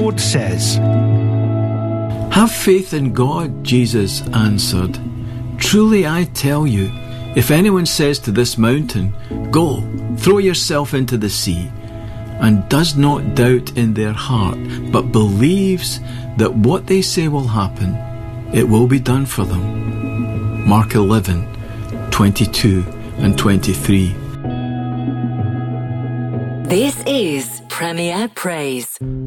Lord says. Have faith in God, Jesus answered. Truly I tell you, if anyone says to this mountain, Go, throw yourself into the sea, and does not doubt in their heart, but believes that what they say will happen, it will be done for them. Mark 11:22 and 23. This is Premier Praise.